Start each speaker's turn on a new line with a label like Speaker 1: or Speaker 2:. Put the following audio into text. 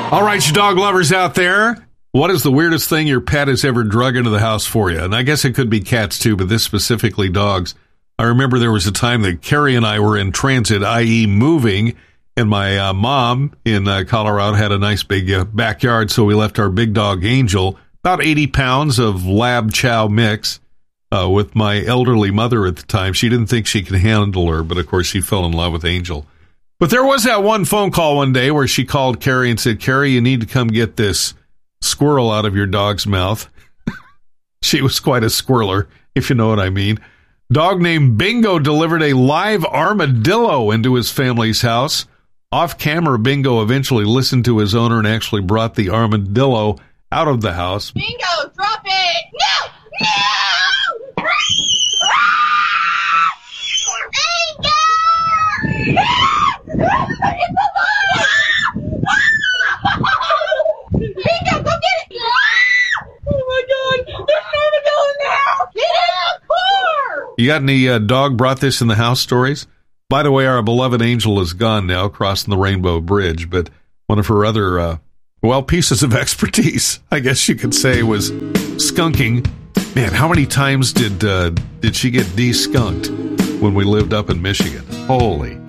Speaker 1: All right, you dog lovers out there, what is the weirdest thing your pet has ever drug into the house for you? And I guess it could be cats too, but this specifically dogs. I remember there was a time that Carrie and I were in transit, i.e. moving, and my mom in Colorado had a nice big backyard, so we left our big dog Angel, about 80 pounds of lab chow mix, with my elderly mother at the time. She didn't think she could handle her, but of course she fell in love with Angel. But there was that one phone call one day where she called Carrie and said, Carrie, you need to come get this squirrel out of your dog's mouth. She was quite a squirreler, if you know what I mean. Dog named Bingo delivered a live armadillo into his family's house. Off camera, Bingo eventually listened to his owner and actually brought the armadillo out of the house.
Speaker 2: Bingo, drop it! No! No! Bingo! Bingo, go get it! Oh my God! There's an armadillo in the house! Get out! Car!
Speaker 1: You got any dog brought this in the house stories? By the way, our beloved Angel is gone now, crossing the Rainbow Bridge, but one of her other, pieces of expertise, I guess you could say, was skunking. Man, how many times did she get de-skunked when we lived up in Michigan? Holy.